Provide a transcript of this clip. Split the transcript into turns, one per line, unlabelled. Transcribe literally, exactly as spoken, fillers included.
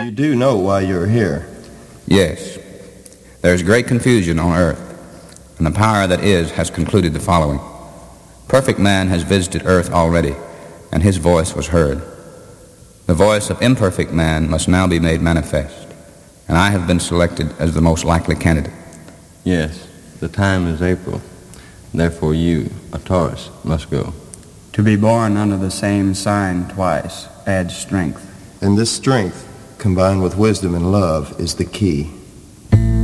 You do know why you're here.
Yes. There is great confusion on earth, and the power that is has concluded the following. Perfect man has visited earth already, and his voice was heard. The voice of imperfect man must now be made manifest, and I have been selected as the most likely candidate.
Yes, the time is April. Therefore you, a Taurus, must go.
To be born under the same sign twice adds strength.
And this strength, combined with wisdom and love, is the key.